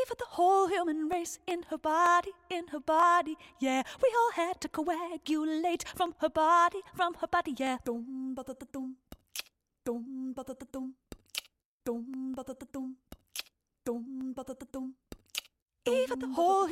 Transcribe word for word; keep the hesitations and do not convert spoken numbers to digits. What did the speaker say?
Eve had the whole human race in her body, in her body, yeah. We all had to coagulate from her body, from her body, yeah. Dum ba da da dum, dum ba da da dum, dum ba da da dum, dum ba da da dum. Eve had the whole